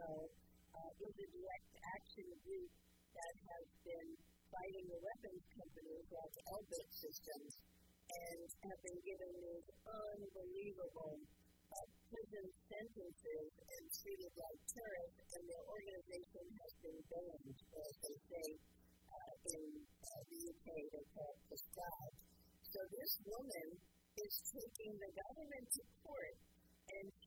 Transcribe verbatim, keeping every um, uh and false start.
uh, is a direct action group that has been fighting the weapons companies like Elbit Systems and have been given these unbelievable uh, prison sentences and treated like terrorists, and their organization has been banned, as they say uh, in uh, the U K. They call it proscribed. So this woman is taking the government to court and